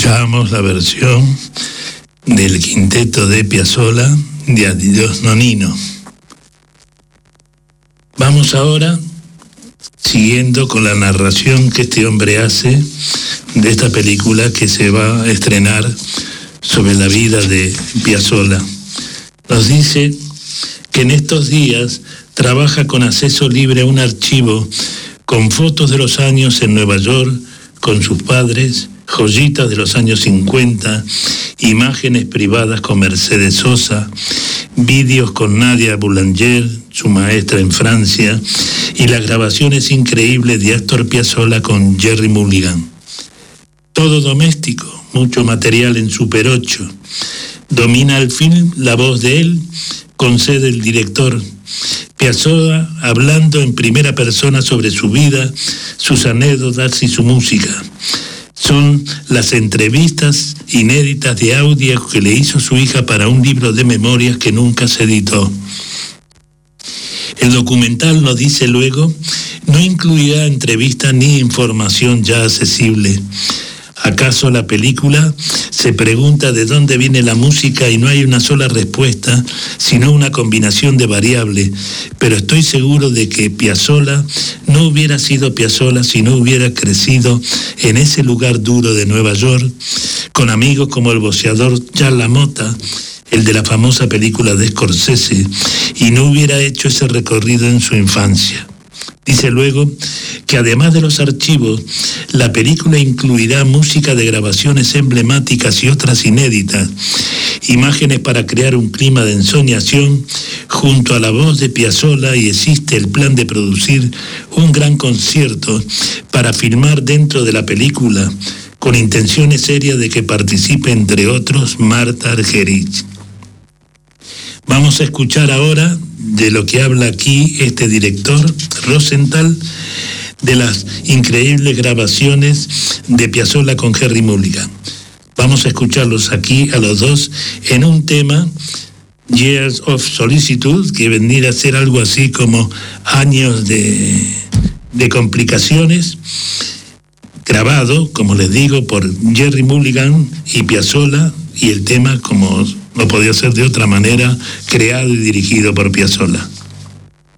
escuchamos la versión del quinteto de Piazzolla de Adiós Nonino. Vamos ahora siguiendo con la narración que este hombre hace de esta película que se va a estrenar sobre la vida de Piazzolla. Nos dice que en estos días trabaja con acceso libre a un archivo con fotos de los años en Nueva York con sus padres, joyitas de los años 50, imágenes privadas con Mercedes Sosa, vídeos con Nadia Boulanger, su maestra en Francia, y las grabaciones increíbles de Astor Piazzolla con Jerry Mulligan. Todo doméstico, mucho material en Super 8. Domina el film la voz de él, concede el director. Piazzolla hablando en primera persona sobre su vida, sus anécdotas y su música. Son las entrevistas inéditas de audio que le hizo su hija para un libro de memorias que nunca se editó. El documental, nos dice luego, no incluirá entrevistas ni información ya accesible. ¿Acaso la película se pregunta de dónde viene la música y no hay una sola respuesta, sino una combinación de variables? Pero estoy seguro de que Piazzolla no hubiera sido Piazzolla si no hubiera crecido en ese lugar duro de Nueva York, con amigos como el boxeador Charles LaMotta, el de la famosa película de Scorsese, y no hubiera hecho ese recorrido en su infancia. Dice luego que además de los archivos, la película incluirá música de grabaciones emblemáticas y otras inéditas, imágenes para crear un clima de ensoñación junto a la voz de Piazzolla, y existe el plan de producir un gran concierto para filmar dentro de la película, con intenciones serias de que participe entre otros Marta Argerich. Vamos a escuchar ahora de lo que habla aquí este director, Rosenthal, de las increíbles grabaciones de Piazzolla con Jerry Mulligan. Vamos a escucharlos aquí a los dos en un tema, Years of Solicitude, que vendría a ser algo así como años de complicaciones, grabado, como les digo, por Jerry Mulligan y Piazzolla, y el tema, como no podía ser de otra manera, creado y dirigido por Piazzolla.